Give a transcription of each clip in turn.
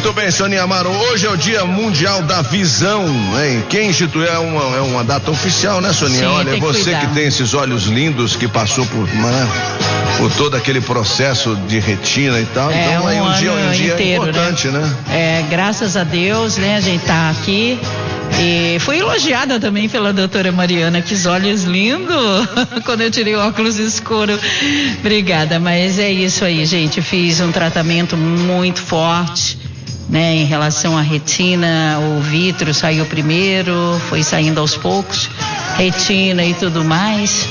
Muito bem, Soninha Amaro, hoje é o Dia Mundial da Visão, hein? Quem instituiu é uma data oficial, né, Soninha? Sim, olha, você que tem esses olhos lindos, que passou por todo aquele processo de retina e tal, então aí um dia inteiro, importante, né? Graças a Deus, né, a gente tá aqui. E fui elogiada também pela doutora Mariana, que olhos lindos, quando eu tirei o óculos escuro. Obrigada, mas é isso aí, gente. Fiz um tratamento muito forte, né, em relação à retina. O vítreo saiu primeiro, foi saindo aos poucos, retina e tudo mais.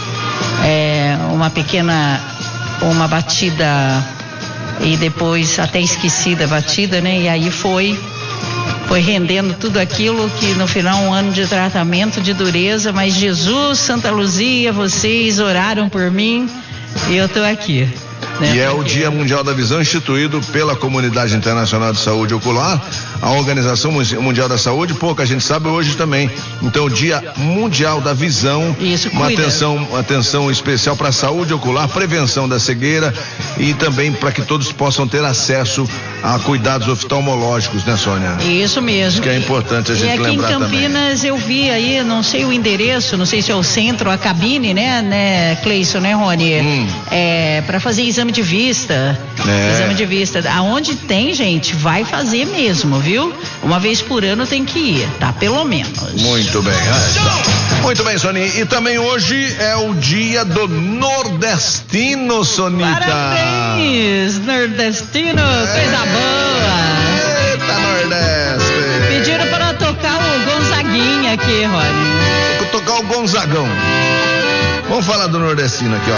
Uma batida, e depois até esquecida a batida, né? E aí foi rendendo tudo aquilo que no final um ano de tratamento de dureza, mas Jesus, Santa Luzia, vocês oraram por mim e eu tô aqui. Né? E é o Dia Mundial da Visão, instituído pela Comunidade Internacional de Saúde Ocular, a Organização Mundial da Saúde, pouca gente sabe, hoje também. Então, o Dia Mundial da Visão, isso, uma atenção especial para a saúde ocular, prevenção da cegueira e também para que todos possam ter acesso a cuidados oftalmológicos, né, Sônia? Isso mesmo. Isso que é importante a gente lembrar também. E aqui em Campinas eu vi aí, não sei o endereço, não sei se é o centro, a cabine, né, Cleison, né, Rony? Para fazer exame de vista. Exame de vista. Aonde tem, gente, vai fazer mesmo, viu? Uma vez por ano tem que ir, tá? Pelo menos. Muito bem. Muito bem, Soninha. E também hoje é o dia do nordestino, Sonita. Parabéns, nordestino. Coisa boa. Eita, Nordeste. Pediram para tocar o Gonzaguinha aqui, Rony. Vou tocar o Gonzagão. Vamos falar do nordestino aqui, ó.